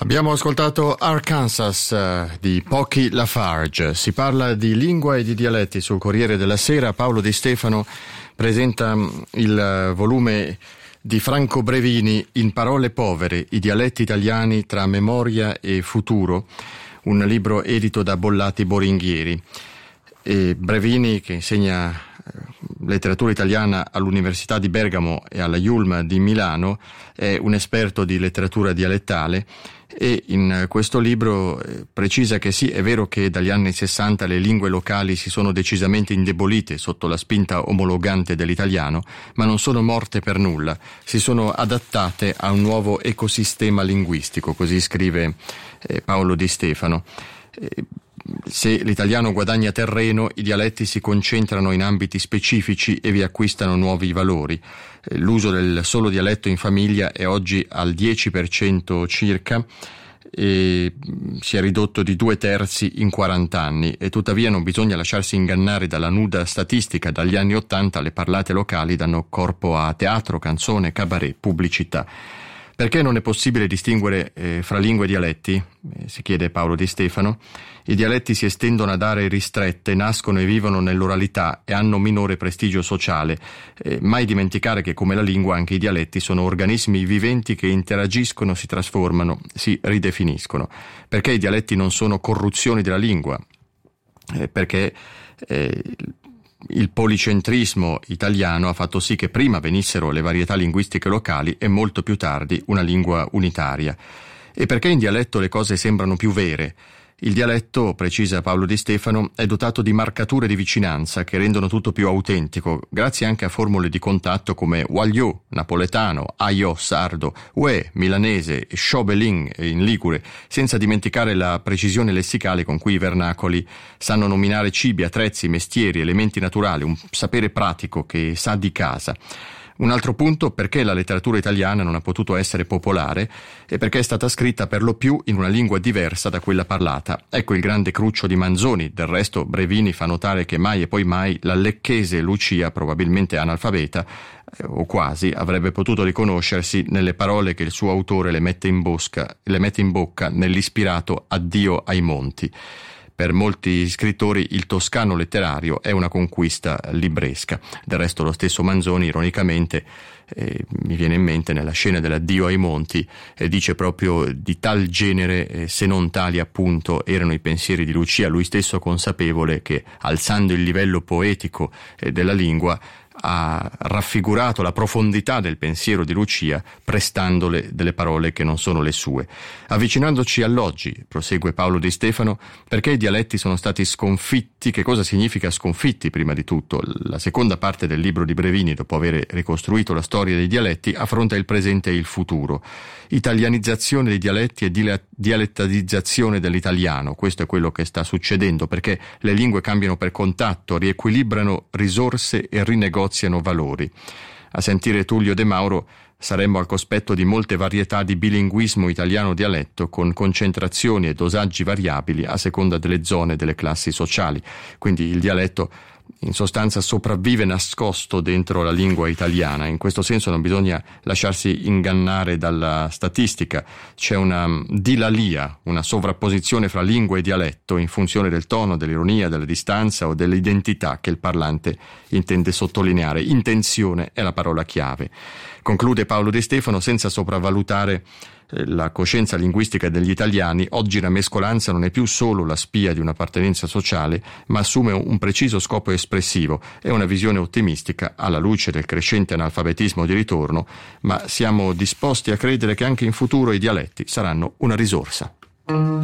Abbiamo ascoltato Arkansas di Pochi Lafarge. Si parla di lingua e di dialetti sul Corriere della Sera. Paolo Di Stefano presenta il volume di Franco Brevini, In parole povere, i dialetti italiani tra memoria e futuro, un libro edito da Bollati Boringhieri. E Brevini, che insegna letteratura italiana all'Università di Bergamo e alla IULM di Milano, è un esperto di letteratura dialettale e in questo libro precisa che sì, è vero che dagli anni 60 le lingue locali si sono decisamente indebolite sotto la spinta omologante dell'italiano, ma non sono morte per nulla, si sono adattate a un nuovo ecosistema linguistico, così scrive Paolo Di Stefano. Se l'italiano guadagna terreno, i dialetti si concentrano in ambiti specifici e vi acquistano nuovi valori. L'uso del solo dialetto in famiglia è oggi al 10% circa e si è ridotto di 2/3 in 40 anni e tuttavia non bisogna lasciarsi ingannare dalla nuda statistica. Dagli anni 80 le parlate locali danno corpo a teatro, canzone, cabaret, pubblicità. Perché non è possibile distinguere fra lingue e dialetti? Si chiede Paolo Di Stefano. I dialetti si estendono ad aree ristrette, nascono e vivono nell'oralità e hanno minore prestigio sociale. Mai dimenticare che, come la lingua, anche i dialetti sono organismi viventi che interagiscono, si trasformano, si ridefiniscono. Perché i dialetti non sono corruzioni della lingua? Perché il policentrismo italiano ha fatto sì che prima venissero le varietà linguistiche locali e molto più tardi una lingua unitaria. E perché in dialetto le cose sembrano più vere? Il dialetto, precisa Paolo Di Stefano, è dotato di marcature di vicinanza che rendono tutto più autentico, grazie anche a formule di contatto come wagliò, napoletano, aiò, sardo, uè, milanese, sciobelin in ligure, senza dimenticare la precisione lessicale con cui i vernacoli sanno nominare cibi, attrezzi, mestieri, elementi naturali, un sapere pratico che sa di casa. Un altro punto, perché la letteratura italiana non ha potuto essere popolare e perché è stata scritta per lo più in una lingua diversa da quella parlata. Ecco il grande cruccio di Manzoni. Del resto Brevini fa notare che mai e poi mai la lecchese Lucia, probabilmente analfabeta, o quasi, avrebbe potuto riconoscersi nelle parole che il suo autore le mette in bocca nell'ispirato Addio ai monti. Per molti scrittori il toscano letterario è una conquista libresca. Del resto lo stesso Manzoni, ironicamente, mi viene in mente nella scena dell'Addio ai monti, dice proprio di tal genere, se non tali appunto erano i pensieri di Lucia, lui stesso consapevole che alzando il livello poetico della lingua ha raffigurato la profondità del pensiero di Lucia prestandole delle parole che non sono le sue. Avvicinandoci all'oggi, prosegue Paolo Di Stefano, perché i dialetti sono stati sconfitti. Che cosa significa sconfitti prima di tutto? La seconda parte del libro di Brevini, dopo aver ricostruito la storia dei dialetti, affronta il presente e il futuro. Italianizzazione dei dialetti e dialettalizzazione dell'italiano, questo è quello che sta succedendo, perché le lingue cambiano per contatto, riequilibrano risorse e rinegoziano valori. A sentire Tullio De Mauro saremmo al cospetto di molte varietà di bilinguismo italiano-dialetto con concentrazioni e dosaggi variabili a seconda delle zone e delle classi sociali. Quindi il dialetto in sostanza sopravvive nascosto dentro la lingua italiana. In questo senso non bisogna lasciarsi ingannare dalla statistica. C'è una dilalia, una sovrapposizione fra lingua e dialetto in funzione del tono, dell'ironia, della distanza o dell'identità che il parlante intende sottolineare. Intenzione è la parola chiave. Conclude Paolo Di Stefano, senza sopravvalutare la coscienza linguistica degli italiani, oggi la mescolanza non è più solo la spia di un'appartenenza sociale, ma assume un preciso scopo espressivo. È una visione ottimistica alla luce del crescente analfabetismo di ritorno, ma siamo disposti a credere che anche in futuro i dialetti saranno una risorsa.